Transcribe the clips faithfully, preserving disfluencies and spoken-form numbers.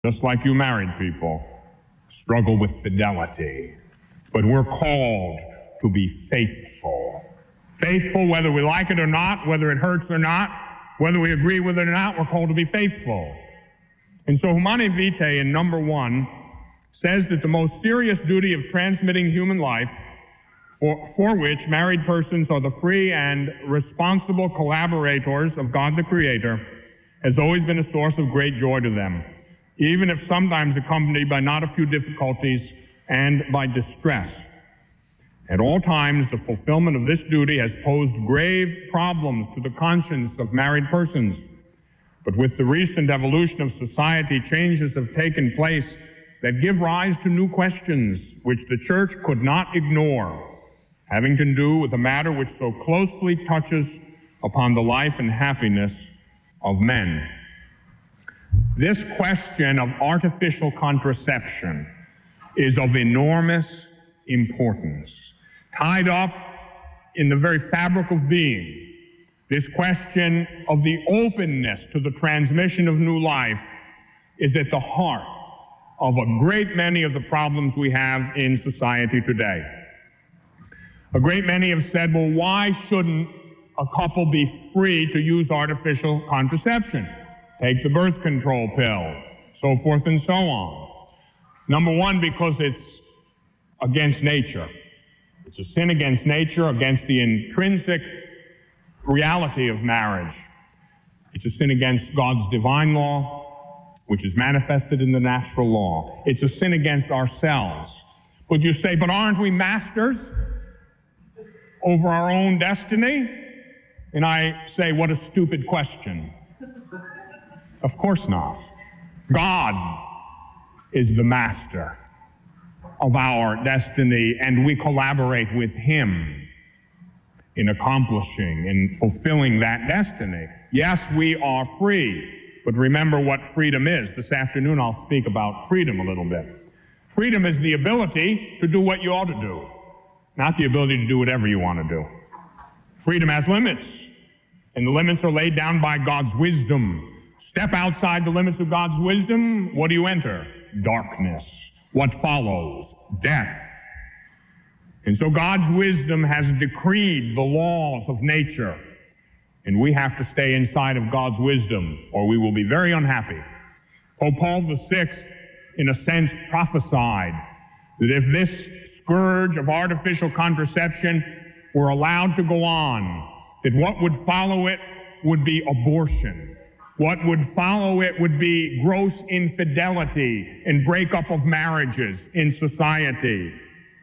just like you married people struggle with fidelity. But we're called to be faithful. Faithful whether we like it or not, whether it hurts or not, whether we agree with it or not, we're called to be faithful. And so Humanae Vitae in number one says that the most serious duty of transmitting human life, for, for which married persons are the free and responsible collaborators of God the Creator, has always been a source of great joy to them, even if sometimes accompanied by not a few difficulties and by distress. At all times, the fulfillment of this duty has posed grave problems to the conscience of married persons. But with the recent evolution of society, changes have taken place that give rise to new questions which the Church could not ignore, having to do with a matter which so closely touches upon the life and happiness of men. This question of artificial contraception is of enormous importance. Tied up in the very fabric of being, this question of the openness to the transmission of new life is at the heart of a great many of the problems we have in society today. A great many have said, well, why shouldn't a couple be free to use artificial contraception? Take the birth control pill, so forth and so on. Number one, because it's against nature. It's a sin against nature, against the intrinsic reality of marriage. It's a sin against God's divine law, which is manifested in the natural law. It's a sin against ourselves. But you say, but aren't we masters over our own destiny? And I say, what a stupid question. Of course not. God is the master of our destiny, and we collaborate with Him in accomplishing and fulfilling that destiny. Yes, we are free, but remember what freedom is. This afternoon I'll speak about freedom a little bit. Freedom is the ability to do what you ought to do, not the ability to do whatever you want to do. Freedom has limits, and the limits are laid down by God's wisdom. Step outside the limits of God's wisdom, what do you enter? Darkness. What follows? Death. And so God's wisdom has decreed the laws of nature, and we have to stay inside of God's wisdom, or we will be very unhappy. Pope Paul the Sixth, in a sense, prophesied that if this scourge of artificial contraception were allowed to go on, that what would follow it would be abortion. What would follow it would be gross infidelity and breakup of marriages in society.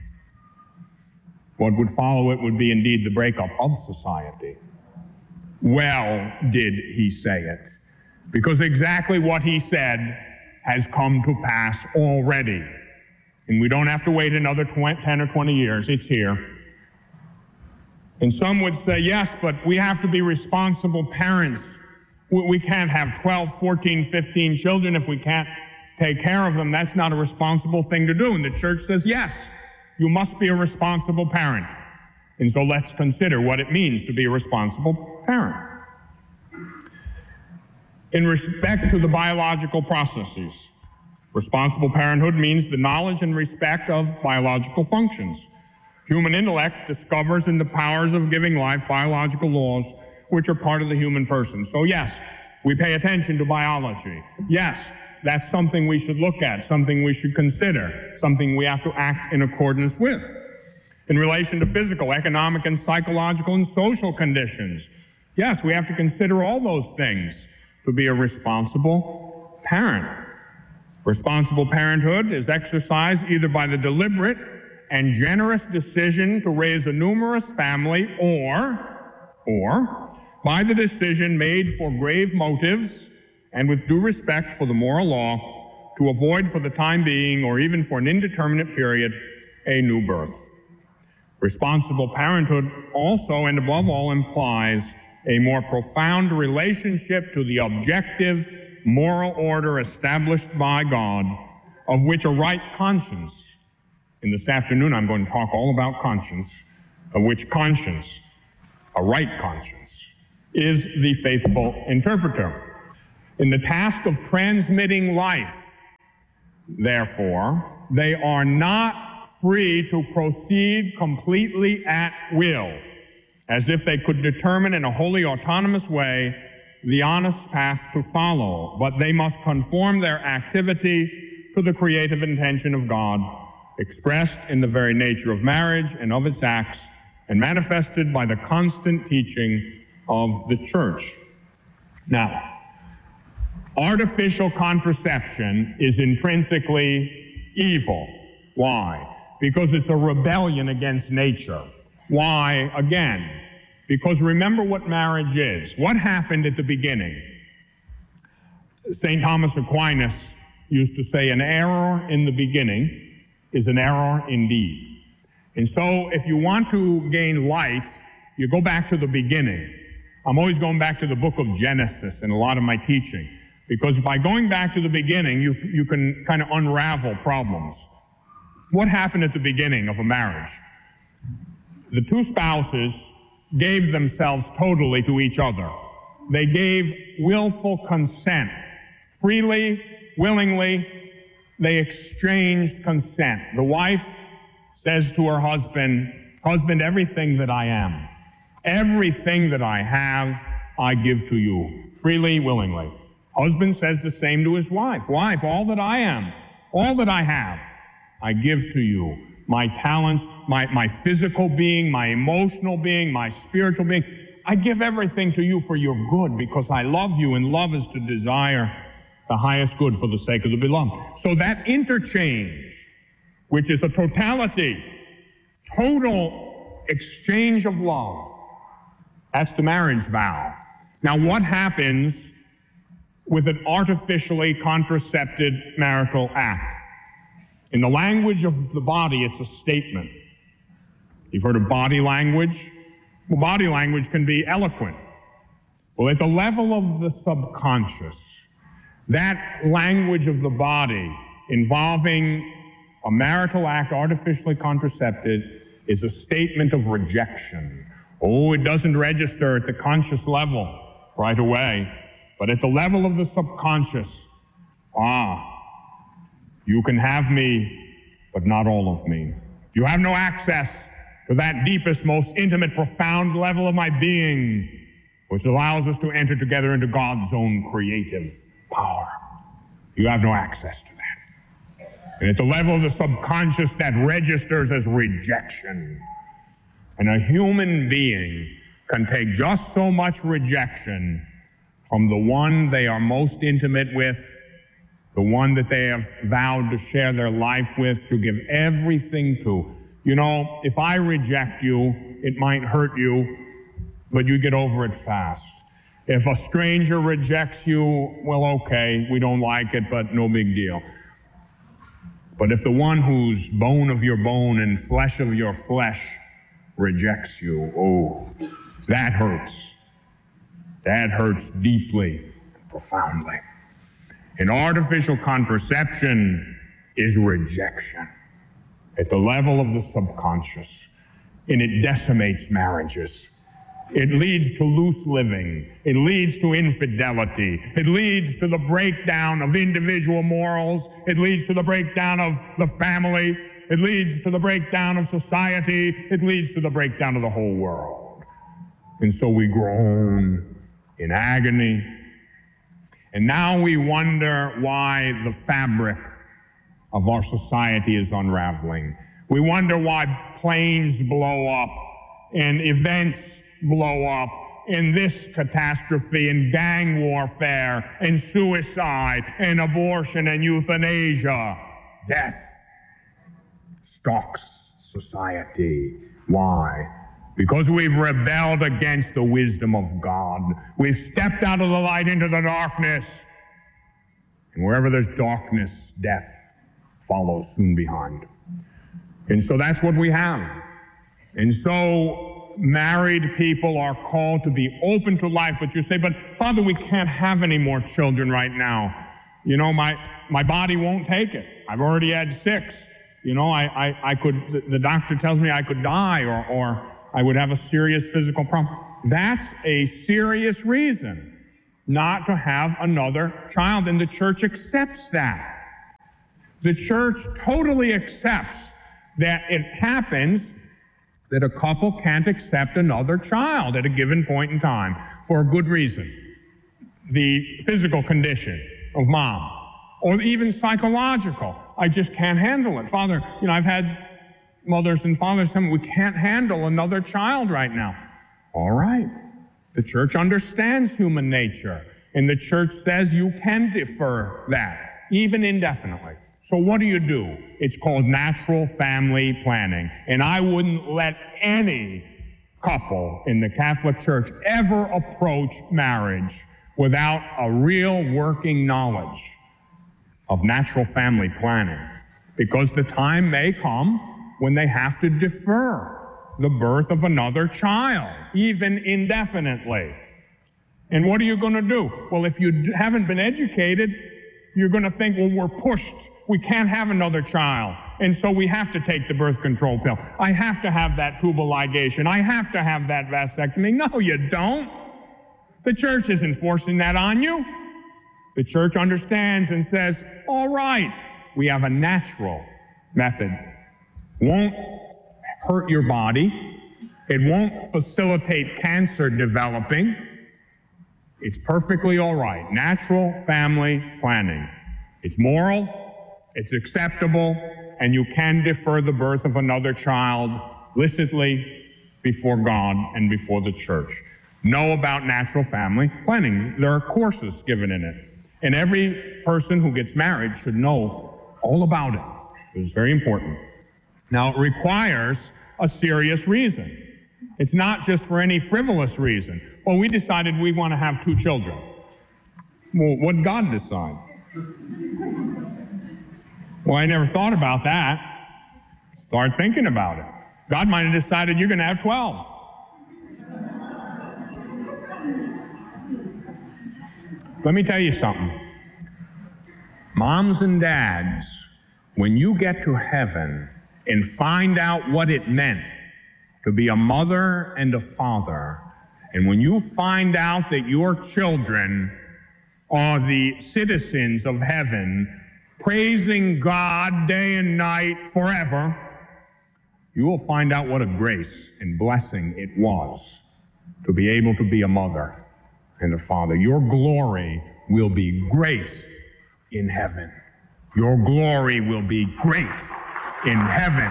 What would follow it would be indeed the breakup of society. Well, did he say it? Because exactly what he said has come to pass already. And we don't have to wait another ten or twenty years. It's here. And some would say, yes, but we have to be responsible parents. We can't have twelve, fourteen, fifteen children if we can't take care of them. That's not a responsible thing to do. And the Church says, yes, you must be a responsible parent. And so let's consider what it means to be a responsible parent. In respect to the biological processes, responsible parenthood means the knowledge and respect of biological functions. Human intellect discovers in the powers of giving life biological laws which are part of the human person. So yes, we pay attention to biology. Yes, that's something we should look at, something we should consider, something we have to act in accordance with. In relation to physical, economic, and psychological and social conditions, yes, we have to consider all those things to be a responsible parent. Responsible parenthood is exercised either by the deliberate and generous decision to raise a numerous family or, or, by the decision made for grave motives and with due respect for the moral law to avoid for the time being or even for an indeterminate period a new birth. Responsible parenthood also and above all implies a more profound relationship to the objective moral order established by God, of which a right conscience, and this afternoon I'm going to talk all about conscience, of which conscience, a right conscience, is the faithful interpreter. In the task of transmitting life therefore, they are not free to proceed completely at will, as if they could determine in a wholly autonomous way the honest path to follow, but they must conform their activity to the creative intention of God, expressed in the very nature of marriage and of its acts, and manifested by the constant teaching of the church. Now, artificial contraception is intrinsically evil. Why? Because it's a rebellion against nature. Why? Again, because remember what marriage is. What happened at the beginning? Saint Thomas Aquinas used to say an error in the beginning is an error indeed. And so if you want to gain light, you go back to the beginning. I'm always going back to the book of Genesis in a lot of my teaching, because by going back to the beginning, you, you can kind of unravel problems. What happened at the beginning of a marriage? The two spouses gave themselves totally to each other. They gave willful consent. Freely, willingly, they exchanged consent. The wife says to her husband, "Husband, everything that I am, everything that I have, I give to you, freely, willingly." Husband says the same to his wife. "Wife, all that I am, all that I have, I give to you. My talents, my, my physical being, my emotional being, my spiritual being, I give everything to you for your good, because I love you, and love is to desire the highest good for the sake of the beloved." So that interchange, which is a totality, total exchange of love, that's the marriage vow. Now, what happens with an artificially contracepted marital act? In the language of the body, it's a statement. You've heard of body language? Well, body language can be eloquent. Well, at the level of the subconscious, that language of the body involving a marital act artificially contracepted is a statement of rejection. Oh, it doesn't register at the conscious level right away, but at the level of the subconscious, ah, you can have me, but not all of me. You have no access to that deepest, most intimate, profound level of my being, which allows us to enter together into God's own creative power. You have no access to that. And at the level of the subconscious, that registers as rejection. And a human being can take just so much rejection from the one they are most intimate with, the one that they have vowed to share their life with, to give everything to. You know, if I reject you, it might hurt you, but you get over it fast. If a stranger rejects you, well, okay, we don't like it, but no big deal. But if the one who's bone of your bone and flesh of your flesh rejects you, oh, that hurts. That hurts deeply, profoundly. And artificial contraception is rejection at the level of the subconscious, and it decimates marriages. It leads to loose living. It leads to infidelity. It leads to the breakdown of individual morals. It leads to the breakdown of the family. It leads to the breakdown of society. It leads to the breakdown of the whole world. And so we groan in agony. And now we wonder why the fabric of our society is unraveling. We wonder why planes blow up and events blow up, and this catastrophe, and gang warfare, and suicide, and abortion, and euthanasia. Death stalks society. Why? Because we've rebelled against the wisdom of God. We've stepped out of the light into the darkness. And wherever there's darkness, death follows soon behind. And so that's what we have. And so married people are called to be open to life. But you say, "But Father, we can't have any more children right now. You know, my, my body won't take it. I've already had six. You know, I, I, I could, the, the doctor tells me I could die, or, or I would have a serious physical problem." That's a serious reason not to have another child, and the church accepts that. The church totally accepts that it happens that a couple can't accept another child at a given point in time for a good reason. The physical condition of mom, or even psychological. I just can't handle it. Father, you know, I've had mothers and fathers tell me, we can't handle another child right now. All right. The church understands human nature, and the church says you can defer that, even indefinitely. So what do you do? It's called natural family planning. And I wouldn't let any couple in the Catholic Church ever approach marriage without a real working knowledge of natural family planning, because the time may come when they have to defer the birth of another child, even indefinitely. And what are you going to do? Well, if you haven't been educated, you're going to think, well, we're pushed. We can't have another child, and so we have to take the birth control pill. I have to have that tubal ligation. I have to have that vasectomy. No, you don't. The church isn't forcing that on you. The church understands and says, all right, we have a natural method. Won't hurt your body. It won't facilitate cancer developing. It's perfectly all right. Natural family planning. It's moral, it's acceptable, and you can defer the birth of another child licitly before God and before the church. Know about natural family planning. There are courses given in it. And every person who gets married should know all about it. It's very important. Now, it requires a serious reason. It's not just for any frivolous reason. Well, we decided we want to have two children. Well, what did God decide? Well, I never thought about that. Start thinking about it. God might have decided you're going to have twelve. Let me tell you something. Moms and dads, when you get to heaven and find out what it meant to be a mother and a father, and when you find out that your children are the citizens of heaven, praising God day and night forever, you will find out what a grace and blessing it was to be able to be a mother and a father. Your glory will be great in heaven. Your glory will be great in heaven.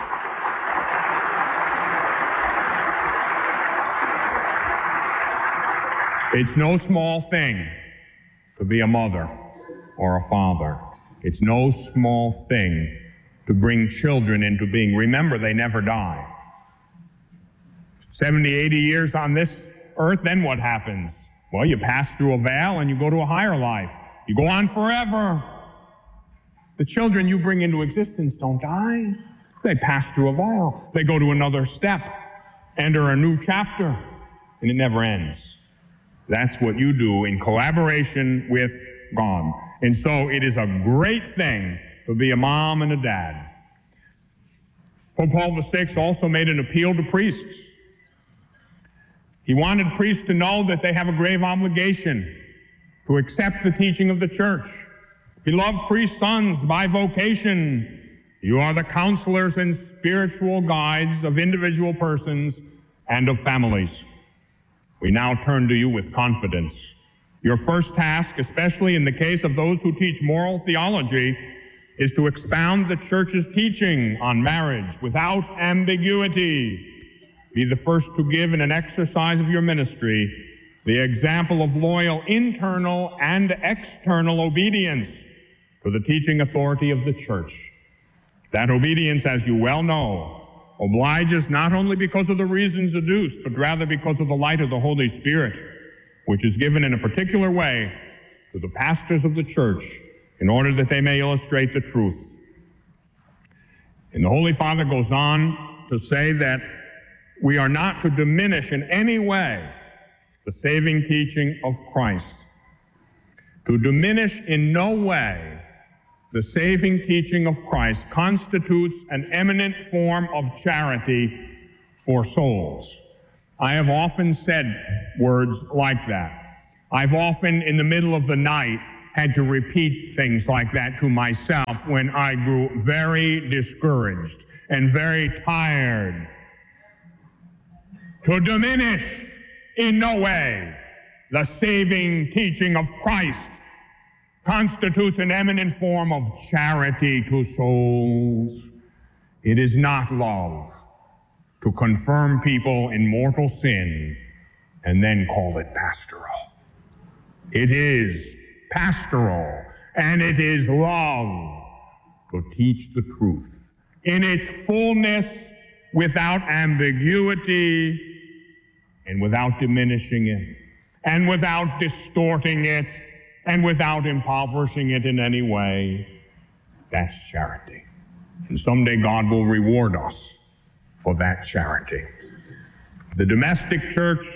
It's no small thing to be a mother or a father. It's no small thing to bring children into being. Remember, they never die. seventy, eighty years on this earth, then what happens? Well, you pass through a veil and you go to a higher life. You go on forever. The children you bring into existence don't die. They pass through a veil. They go to another step, enter a new chapter, and it never ends. That's what you do in collaboration with God. And so it is a great thing to be a mom and a dad. Pope Paul the Sixth also made an appeal to priests. He wanted priests to know that they have a grave obligation to accept the teaching of the church. Beloved priest sons, by vocation, you are the counselors and spiritual guides of individual persons and of families. We now turn to you with confidence. Your first task, especially in the case of those who teach moral theology, is to expound the church's teaching on marriage without ambiguity. Be the first to give in an exercise of your ministry the example of loyal internal and external obedience to the teaching authority of the church. That obedience, as you well know, obliges not only because of the reasons adduced, but rather because of the light of the Holy Spirit, which is given in a particular way to the pastors of the church in order that they may illustrate the truth. And the Holy Father goes on to say that we are not to diminish in any way the saving teaching of Christ. To diminish in no way the saving teaching of Christ constitutes an eminent form of charity for souls. I have often said words like that. I've often, in the middle of the night, had to repeat things like that to myself when I grew very discouraged and very tired. To diminish in no way the saving teaching of Christ constitutes an eminent form of charity to souls. It is not love to confirm people in mortal sin and then call it pastoral. It is pastoral, and it is love to teach the truth in its fullness, without ambiguity, and without diminishing it, and without distorting it, and without impoverishing it in any way. That's charity. And someday God will reward us for that charity. The domestic church,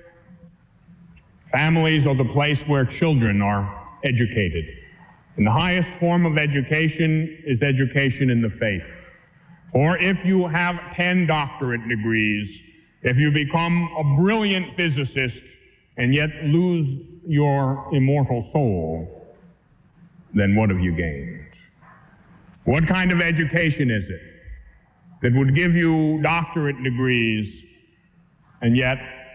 families are the place where children are educated. And the highest form of education is education in the faith. For if you have ten doctorate degrees, if you become a brilliant physicist and yet lose your immortal soul, then what have you gained? What kind of education is it that would give you doctorate degrees and yet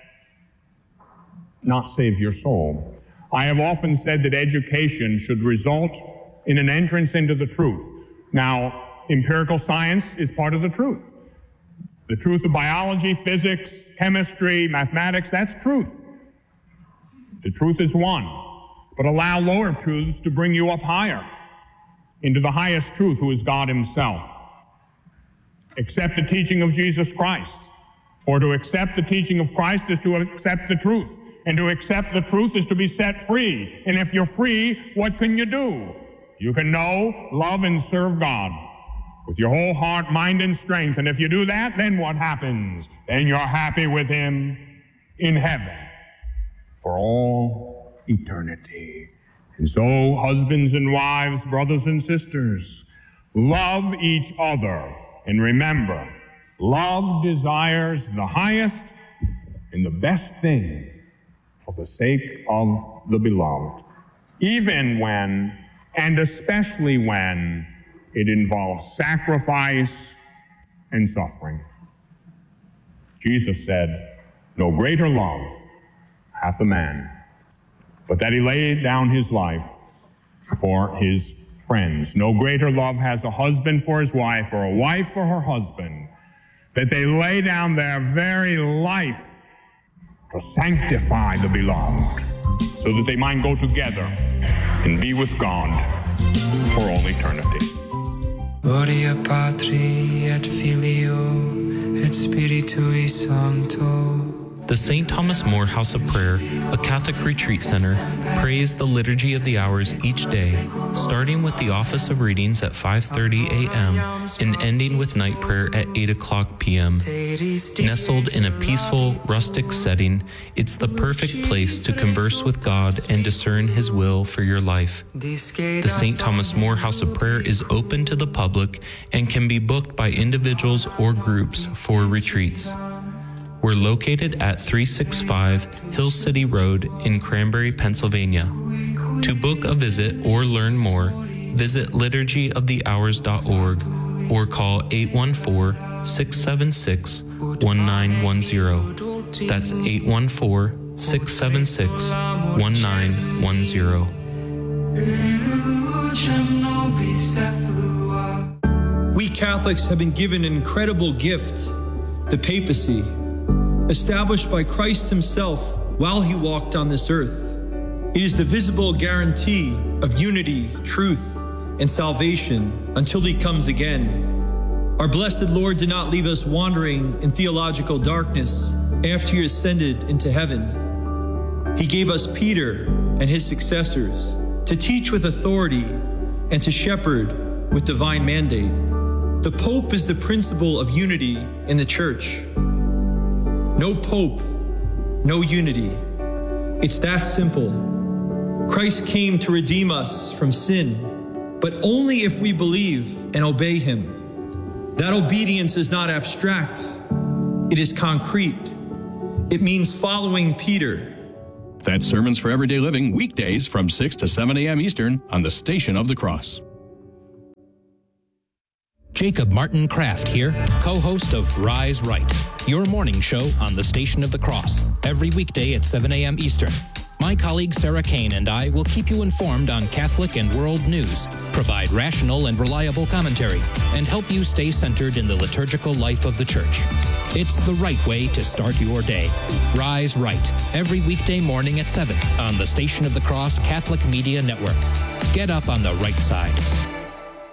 not save your soul? I have often said that education should result in an entrance into the truth. Now, empirical science is part of the truth. The truth of biology, physics, chemistry, mathematics, that's truth. The truth is one. But allow lower truths to bring you up higher into the highest truth, who is God himself. Accept the teaching of Jesus Christ. For to accept the teaching of Christ is to accept the truth. And to accept the truth is to be set free. And if you're free, what can you do? You can know, love, and serve God with your whole heart, mind, and strength. And if you do that, then what happens? Then you're happy with him in heaven for all eternity. And so, husbands and wives, brothers and sisters, love each other. And remember, love desires the highest and the best thing for the sake of the beloved, even when, and especially when, it involves sacrifice and suffering. Jesus said, "No greater love hath a man, but that he laid down his life for his friends. No greater love has a husband for his wife, or a wife for her husband, that they lay down their very life to sanctify the beloved, so that they might go together and be with God for all eternity." Gloria Patri et Filio et Spiritui Sancto. The Saint Thomas More House of Prayer, a Catholic retreat center, prays the Liturgy of the Hours each day, starting with the office of readings at five thirty a.m. and ending with night prayer at eight o'clock p.m. Nestled in a peaceful, rustic setting, it's the perfect place to converse with God and discern His will for your life. The Saint Thomas More House of Prayer is open to the public and can be booked by individuals or groups for retreats. We're located at three sixty-five Hill City Road in Cranberry, Pennsylvania. To book a visit or learn more, visit liturgy of the hours dot org or call eight one four, six seven six, one nine one zero. That's eight one four, six seven six, one nine one zero. We Catholics have been given an incredible gift, the papacy, established by Christ himself while he walked on this earth. It is the visible guarantee of unity, truth, and salvation until he comes again. Our blessed Lord did not leave us wandering in theological darkness after he ascended into heaven. He gave us Peter and his successors to teach with authority and to shepherd with divine mandate. The Pope is the principle of unity in the Church. No Pope, no unity. It's that simple. Christ came to redeem us from sin, but only if we believe and obey him. That obedience is not abstract. It is concrete. It means following Peter. That's Sermons for Everyday Living, weekdays from six to seven a.m. Eastern on the Station of the Cross. Jacob Martin Kraft here, co-host of Rise Right, your morning show on the Station of the Cross, every weekday at seven a.m. Eastern. My colleague Sarah Kane and I will keep you informed on Catholic and world news, provide rational and reliable commentary, and help you stay centered in the liturgical life of the Church. It's the right way to start your day. Rise Right, every weekday morning at seven on the Station of the Cross Catholic Media Network. Get up on the right side.